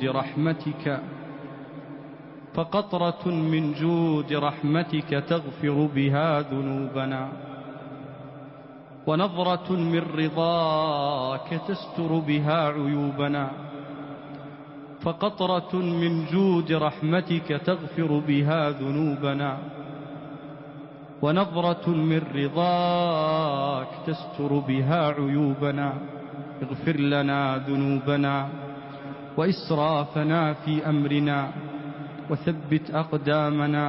جود رحمتك، فقطرة من جود رحمتك تغفر بها ذنوبنا، ونظرة من رضاك تستر بها عيوبنا، فقطرة من جود رحمتك تغفر بها ذنوبنا، ونظرة من رضاك تستر بها عيوبنا. اغفر لنا ذنوبنا وإسرافنا في أمرنا، وثبت أقدامنا